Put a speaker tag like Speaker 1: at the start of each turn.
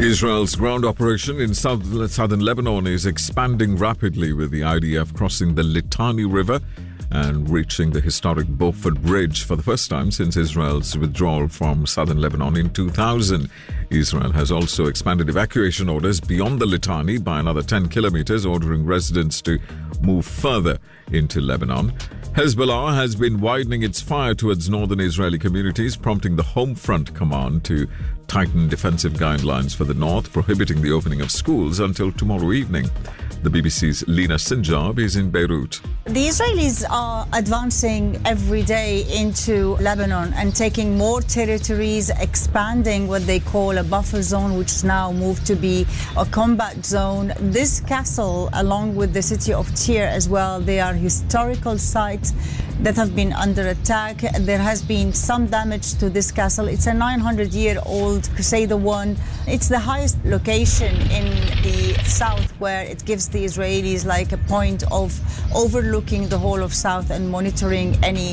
Speaker 1: Israel's ground operation in southern Lebanon is expanding rapidly, with the IDF crossing the Litani River and reaching the historic Beaufort Bridge for the first time since Israel's withdrawal from southern Lebanon in 2000. Israel has also expanded evacuation orders beyond the Litani by another 10 kilometers, ordering residents to move further into Lebanon. Hezbollah has been widening its fire towards northern Israeli communities, prompting the Home Front Command to tighten defensive guidelines for the north, prohibiting the opening of schools until tomorrow evening. The BBC's Lina Sinjab is in Beirut.
Speaker 2: The Israelis are advancing every day into Lebanon and taking more territories, expanding what they call a buffer zone, which is now moved to be a combat zone. This castle, along with the city of Tyre as well, they are historical sites that have been under attack. There has been some damage to this castle. It's a 900-year-old Crusader one. It's the highest location in the south, where it gives the Israelis like a point of overlooking the whole of south and monitoring any